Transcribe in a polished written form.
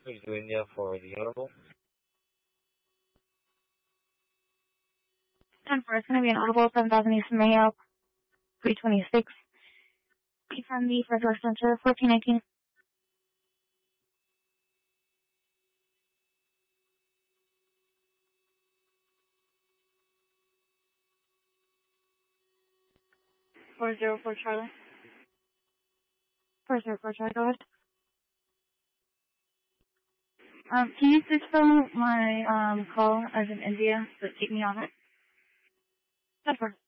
Switch to India for the audible. 10-4, it's going to be an audible 7000 East Mayo, 326. Confirm the Frederick Center, 1419. (404 Charlie). 404 Charlie, go ahead. Can you switch from my call as in India, but keep me on it? 10-4.